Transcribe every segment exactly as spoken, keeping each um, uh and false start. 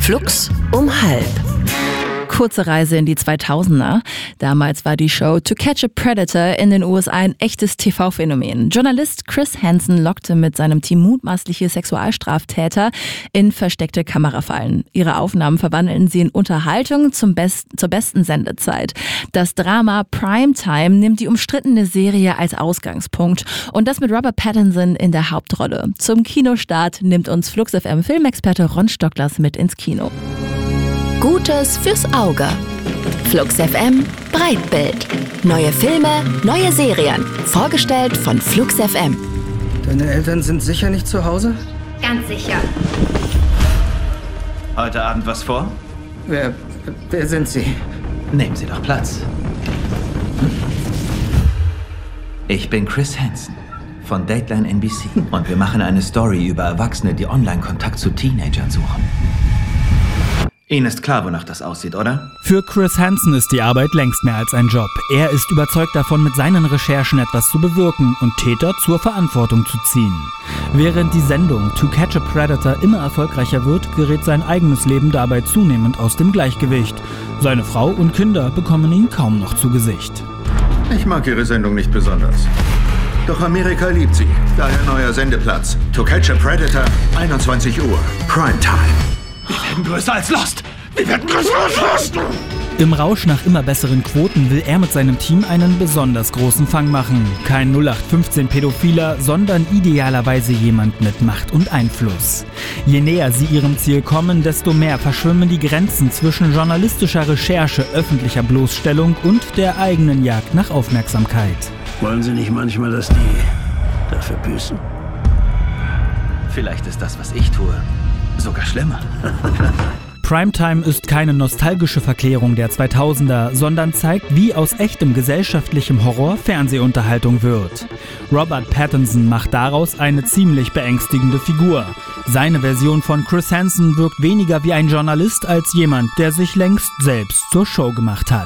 Flux um halb. Kurze Reise in die zweitausender. Damals war die Show To Catch a Predator in den U S A ein echtes T V-Phänomen. Journalist Chris Hansen lockte mit seinem Team mutmaßliche Sexualstraftäter in versteckte Kamerafallen. Ihre Aufnahmen verwandeln sie in Unterhaltung zum Best- zur besten Sendezeit. Das Drama Primetime nimmt die umstrittene Serie als Ausgangspunkt. Und das mit Robert Pattinson in der Hauptrolle. Zum Kinostart nimmt uns Flux F M Filmexperte Ron Stocklers mit ins Kino. Gutes fürs Auge. Flux F M Breitbild. Neue Filme, neue Serien. Vorgestellt von Flux F M. Deine Eltern sind sicher nicht zu Hause? Ganz sicher. Heute Abend was vor? Wer, wer sind Sie? Nehmen Sie doch Platz. Ich bin Chris Hansen von Dateline N B C und wir machen eine Story über Erwachsene, die Online-Kontakt zu Teenagern suchen. Ihnen ist klar, wonach das aussieht, oder? Für Chris Hansen ist die Arbeit längst mehr als ein Job. Er ist überzeugt davon, mit seinen Recherchen etwas zu bewirken und Täter zur Verantwortung zu ziehen. Während die Sendung To Catch a Predator immer erfolgreicher wird, gerät sein eigenes Leben dabei zunehmend aus dem Gleichgewicht. Seine Frau und Kinder bekommen ihn kaum noch zu Gesicht. Ich mag Ihre Sendung nicht besonders. Doch Amerika liebt sie. Daher neuer Sendeplatz. To Catch a Predator, einundzwanzig Uhr. Primetime. Wir werden größer als Lost! Wir werden größer als Lost! Im Rausch nach immer besseren Quoten will er mit seinem Team einen besonders großen Fang machen. Kein null acht fünfzehn Pädophiler, sondern idealerweise jemand mit Macht und Einfluss. Je näher sie ihrem Ziel kommen, desto mehr verschwimmen die Grenzen zwischen journalistischer Recherche, öffentlicher Bloßstellung und der eigenen Jagd nach Aufmerksamkeit. Wollen Sie nicht manchmal, dass die dafür büßen? Vielleicht ist das, was ich tue, sogar schlimmer. Primetime ist keine nostalgische Verklärung der zweitausender, sondern zeigt, wie aus echtem gesellschaftlichem Horror Fernsehunterhaltung wird. Robert Pattinson macht daraus eine ziemlich beängstigende Figur. Seine Version von Chris Hansen wirkt weniger wie ein Journalist als jemand, der sich längst selbst zur Show gemacht hat.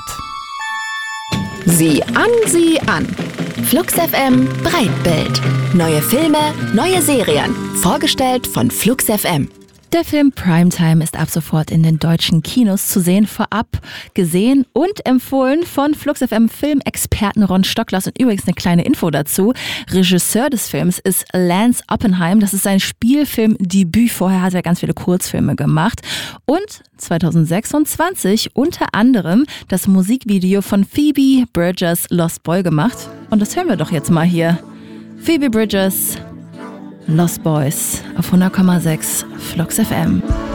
Sieh an, sieh an. Flux F M Breitbild. Neue Filme, neue Serien. Vorgestellt von Flux F M. Der Film Primetime ist ab sofort in den deutschen Kinos zu sehen, vorab gesehen und empfohlen von Flux F M Filmexperten Ron Stocklers. Und übrigens eine kleine Info dazu. Regisseur des Films ist Lance Oppenheim. Das ist sein Spielfilmdebüt. Vorher hat er ganz viele Kurzfilme gemacht. Und zweitausendsechsundzwanzig unter anderem das Musikvideo von Phoebe Bridgers Lost Boy gemacht. Und das hören wir doch jetzt mal hier. Phoebe Bridgers Lost Boys auf hundert Komma sechs Flux F M.